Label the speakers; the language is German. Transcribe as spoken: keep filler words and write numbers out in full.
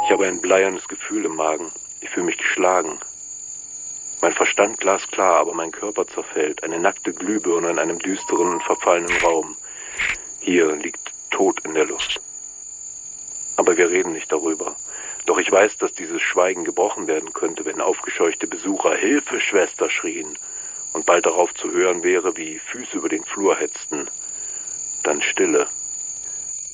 Speaker 1: Ich habe ein bleiernes Gefühl im Magen. Ich fühle mich geschlagen. Mein Verstand glasklar, aber mein Körper zerfällt. Eine nackte Glühbirne in einem düsteren und verfallenen Raum. Hier liegt Tod in der Luft. Aber wir reden nicht darüber. Doch ich weiß, dass dieses Schweigen gebrochen werden könnte, wenn aufgescheuchte Besucher »Hilfe, Schwester« schrien und bald darauf zu hören wäre, wie Füße über den Flur hetzten. Dann Stille.